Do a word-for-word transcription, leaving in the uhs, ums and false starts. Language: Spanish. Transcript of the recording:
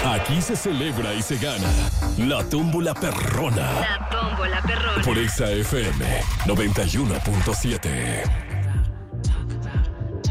Aquí se celebra y se gana la tómbola perrona. La tómbola perrona. Por Exa F M noventa y uno punto siete.